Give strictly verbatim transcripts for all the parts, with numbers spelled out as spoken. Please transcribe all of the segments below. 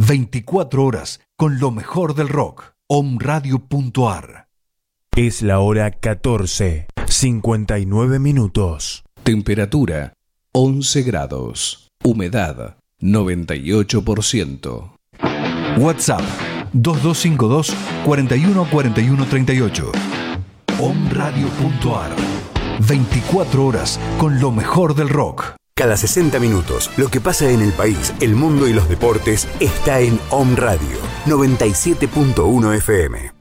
veinticuatro horas con lo mejor del rock. omradio punto ar. Es la hora catorce, cincuenta y nueve minutos. Temperatura once grados. Humedad noventa y ocho por ciento. WhatsApp dos dos cinco dos, cuatro uno cuatro uno tres ocho. omradio punto ar. veinticuatro horas con lo mejor del rock. Cada sesenta minutos, lo que pasa en el país, el mundo y los deportes está en Om Radio noventa y siete punto uno F M.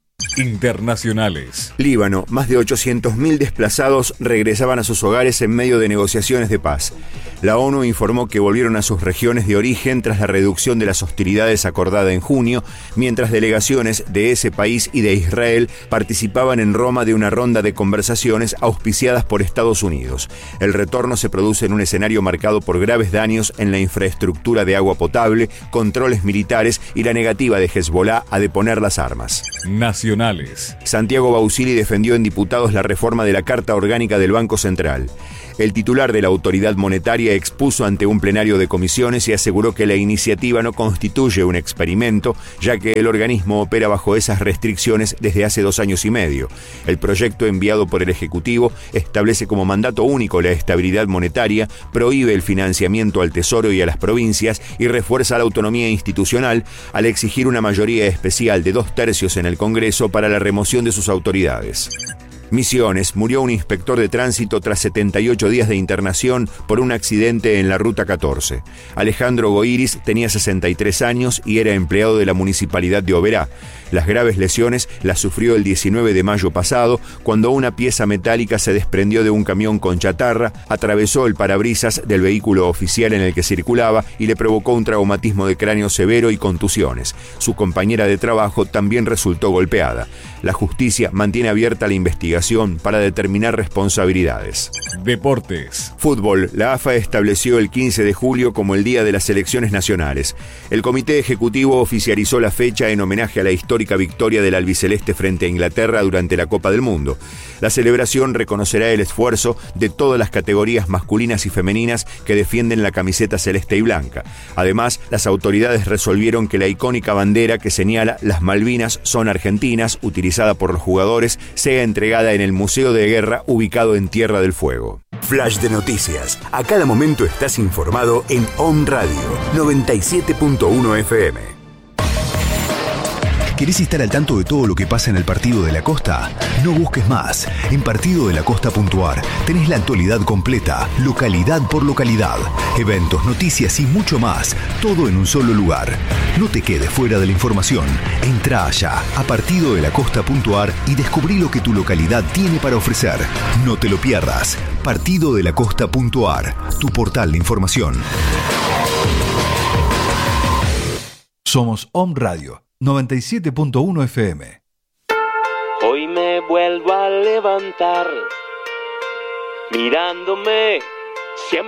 Internacionales. Líbano, más de ochocientos mil desplazados regresaban a sus hogares en medio de negociaciones de paz. La ONU informó que volvieron a sus regiones de origen tras la reducción de las hostilidades acordada en junio, mientras delegaciones de ese país y de Israel participaban en Roma de una ronda de conversaciones auspiciadas por Estados Unidos. El retorno se produce en un escenario marcado por graves daños en la infraestructura de agua potable, controles militares y la negativa de Hezbollah a deponer las armas. Nacionales. Santiago Bausili defendió en diputados la reforma de la Carta Orgánica del Banco Central. El titular de la autoridad monetaria expuso ante un plenario de comisiones y aseguró que la iniciativa no constituye un experimento, ya que el organismo opera bajo esas restricciones desde hace dos años y medio. El proyecto enviado por el Ejecutivo establece como mandato único la estabilidad monetaria, prohíbe el financiamiento al Tesoro y a las provincias y refuerza la autonomía institucional al exigir una mayoría especial de dos tercios en el Congreso para la remoción de sus autoridades. Misiones, murió un inspector de tránsito tras setenta y ocho días de internación por un accidente en la Ruta catorce. Alejandro Goiris tenía sesenta y tres años y era empleado de la municipalidad de Oberá. Las graves lesiones las sufrió el diecinueve de mayo pasado, cuando una pieza metálica se desprendió de un camión con chatarra, atravesó el parabrisas del vehículo oficial en el que circulaba y le provocó un traumatismo de cráneo severo y contusiones. Su compañera de trabajo también resultó golpeada. La justicia mantiene abierta la investigación para determinar responsabilidades. Deportes. Fútbol. La A F A estableció el quince de julio como el día de las selecciones nacionales. El Comité Ejecutivo oficializó la fecha en homenaje a la histórica victoria del albiceleste frente a Inglaterra durante la Copa del Mundo. La celebración reconocerá el esfuerzo de todas las categorías masculinas y femeninas que defienden la camiseta celeste y blanca. Además, las autoridades resolvieron que la icónica bandera que señala "Las Malvinas son argentinas", utilizada por los jugadores, sea entregada en el Museo de Guerra ubicado en Tierra del Fuego. Flash de noticias. A cada momento estás informado en Om Radio noventa y siete punto uno F M. ¿Querés estar al tanto de todo lo que pasa en el Partido de la Costa? No busques más. En partido de la costa punto ar tenés la actualidad completa, localidad por localidad, eventos, noticias y mucho más, todo en un solo lugar. No te quedes fuera de la información. Entrá allá a partido de la costa punto ar y descubrí lo que tu localidad tiene para ofrecer. No te lo pierdas. partido de la costa punto ar, tu portal de información. Somos Om Radio noventa y siete punto uno F M. Hoy me vuelvo a levantar mirándome siempre